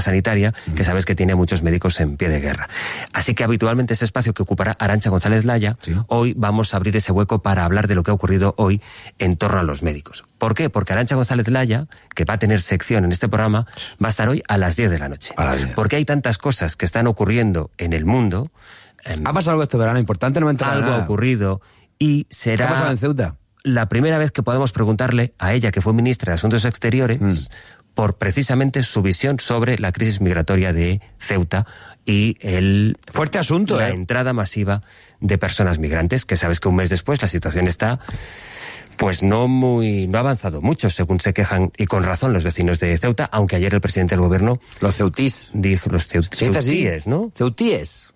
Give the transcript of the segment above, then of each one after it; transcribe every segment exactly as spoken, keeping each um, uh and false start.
sanitaria, que sabes que tiene muchos médicos en pie de guerra. Así que habitualmente ese espacio que ocupará Arantxa González Laya, sí. hoy vamos a abrir ese hueco para hablar de lo que ha ocurrido hoy en torno a los médicos. ¿Por qué? Porque Arantxa González Laya, que va a tener sección en este programa, va a estar hoy a las diez de la noche. A las diez. Porque hay tantas cosas que están ocurriendo en el mundo. Eh, ¿Ha pasado algo este verano importante? No me he enterado Algo nada. ha ocurrido y será... ¿Qué ha pasado en Ceuta? La primera vez que podemos preguntarle a ella, que fue ministra de Asuntos Exteriores, mm. por precisamente su visión sobre la crisis migratoria de Ceuta y el fuerte asunto, la eh. entrada masiva de personas migrantes, que sabes que un mes después la situación está pues no muy no ha avanzado mucho, según se quejan, y con razón, los vecinos de Ceuta, aunque ayer el presidente del gobierno... Los ceutís. Dijo, los ceut, ceutíes, ¿no? Ceutíes.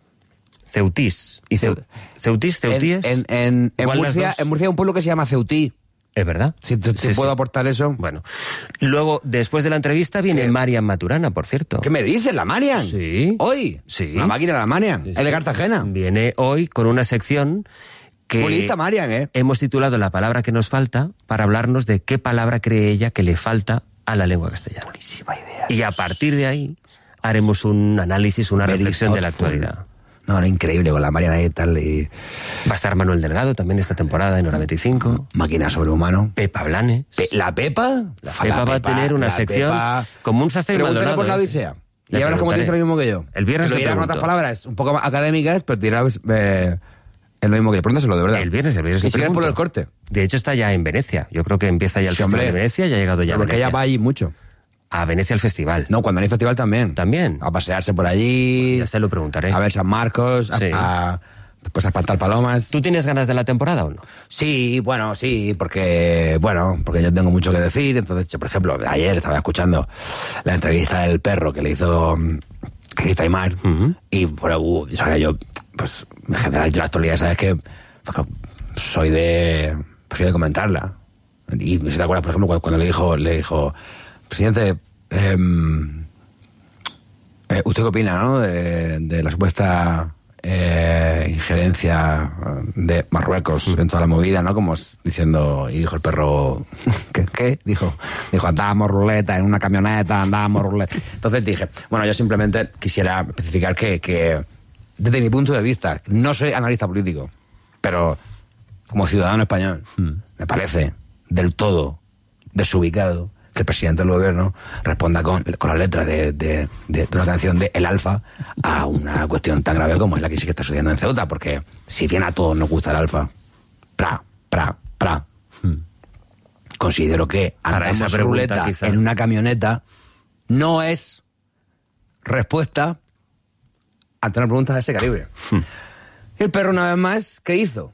Ceutís. Y ceu, ceutís, ceutíes... En, en, en, en, Murcia, en Murcia hay un pueblo que se llama Ceutí. Es verdad. Si te, sí, te puedo sí. aportar eso. Bueno. Luego, después de la entrevista, viene ¿Qué? Marian Maturana, por cierto. ¿Qué me dices, la Marian? Sí. ¿Hoy? Sí. La máquina de la Marian. Sí, sí. Es de Cartagena. Viene hoy con una sección que Bonita, Marian, ¿eh? hemos titulado La palabra que nos falta, para hablarnos de qué palabra cree ella que le falta a la lengua castellana. Buenísima idea. Y a partir de ahí haremos un análisis, una Very reflexión thoughtful. de la actualidad. No, era increíble con la Mariana y tal. Y... Va a estar Manuel Delgado también esta temporada en Hora veinticinco. Máquina sobrehumano. Pepa Blanes. Pe ¿La Pepa? La Pepa, la Pepa va a tener una sección Pepa... como un sastre Maldonado. por la Odisea. Y ahora como te dice lo mismo que yo. El viernes le dirás con otras palabras un poco académicas, pero dirás eh, el mismo que yo. Pregúntaselo, de verdad. El viernes, el viernes. Y si quieres por el corte. De hecho está ya en Venecia. Yo creo que empieza ya el sí, Festival hombre. de Venecia, ya ha llegado ya a Porque Venecia. ella va allí mucho. A Venecia al festival. No, cuando hay festival también. También. A pasearse por allí. Ya se lo preguntaré. A ver San Marcos, sí. a, a, pues a espantar palomas. ¿Tú tienes ganas de la temporada o no? Sí, bueno, sí, porque, bueno, porque yo tengo mucho que decir. Entonces, yo, por ejemplo, ayer estaba escuchando la entrevista del perro que le hizo Chris Aymar. Uh-huh. Y, bueno, uh, o sea, yo, pues, en general, yo la actualidad, ¿sabes qué? Pues, soy de, pues, soy de comentarla. Y si te acuerdas, por ejemplo, cuando, cuando le dijo, le dijo, presidente, eh, eh, ¿usted qué opina, no? De, de la supuesta eh, injerencia de Marruecos en toda la movida, ¿no? Como diciendo, y dijo el perro, ¿qué? ¿Qué? Dijo, dijo, andábamos ruleta en una camioneta, andábamos ruleta. Entonces dije, bueno, yo simplemente quisiera especificar que, que desde mi punto de vista, no soy analista político, pero como ciudadano español, hmm. me parece del todo desubicado que el presidente del gobierno responda con, con la letra de, de, de, de una canción de El Alfa a una cuestión tan grave como es la que sí que está sucediendo en Ceuta, porque si bien a todos nos gusta el Alfa, pra, pra, pra, hmm. considero que andamos ruleta quizá. en una camioneta no es respuesta ante una pregunta de ese calibre. Hmm. Y el perro, una vez más, ¿qué hizo?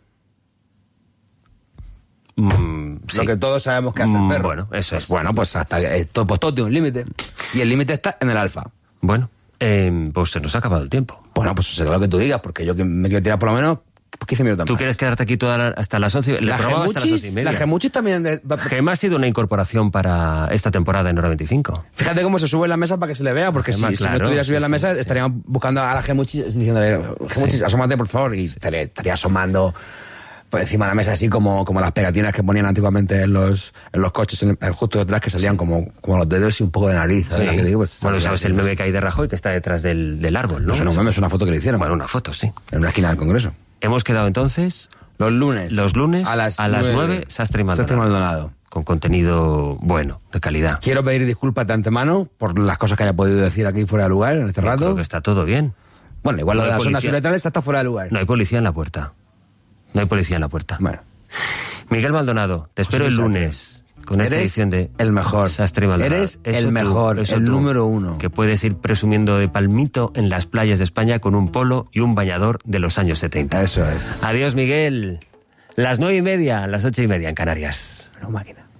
Mm, sí. Lo que todos sabemos que hace el perro. Bueno, eso pues es. Bueno, pues hasta esto, pues todo tiene un límite. Y el límite está en el Alfa. Bueno, eh, pues se nos ha acabado el tiempo. Bueno, pues será lo que tú digas, porque yo me quiero tirar por lo menos quince minutos más. ¿Tú quieres quedarte aquí toda la, hasta las once? La Gemuchis, hasta las once y media. La Gemuchis también... De... Gema ha sido una incorporación para esta temporada en Hora veinticinco. Fíjate cómo se sube en la mesa para que se le vea, porque Gema, si, claro, si no estuviera subido sí, en la mesa, sí, estaríamos sí. buscando a la Gemuchis diciéndole, Gemuchis, sí. asómate, por favor, y estaría, estaría asomando por encima de la mesa, así como, como las pegatinas que ponían antiguamente en los, en los coches, en, justo detrás, que salían sí. como, como los dedos y un poco de nariz. ¿Sabes sí. lo que digo? Pues, bueno, sabes el meme que hay de Rajoy, que está detrás del, del árbol, ¿no? No, no, meme, es una foto que le hicieron. Bueno, una foto, sí. En una esquina del Congreso. Hemos quedado entonces... Los lunes. Los lunes a las, a las nueve, Sastre y Maldonado. Sastre y Maldonado. Con contenido bueno, de calidad. Quiero pedir disculpas de antemano por las cosas que haya podido decir aquí fuera de lugar en este Yo rato. Creo que está todo bien. Bueno, igual no lo de las ondas policía. letales está fuera de lugar. No hay policía en la puerta. No hay policía en la puerta. Bueno. Miguel Maldonado, te espero José el lunes con esta Eres edición de el mejor. Sastre y Maldonado. Eres eso el tú, mejor, el tú, número uno. Que puedes ir presumiendo de palmito en las playas de España con un polo y un bañador de los años setenta. Eso es. Adiós, Miguel. Las nueve y media, las ocho y media en Canarias. Una máquina.